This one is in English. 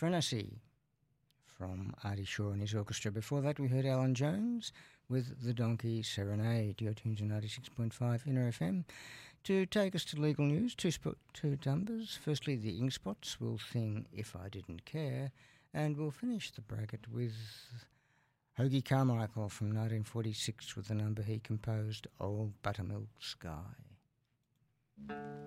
Frenesy from Artie Shaw and his orchestra. Before that, we heard Alan Jones with The Donkey Serenade. Your tunes in 96.5 Inner FM. To take us to legal news, two numbers. Firstly, the Ink Spots will sing If I Didn't Care, and we'll finish the bracket with Hoagy Carmichael from 1946 with the number he composed, Old Buttermilk Sky.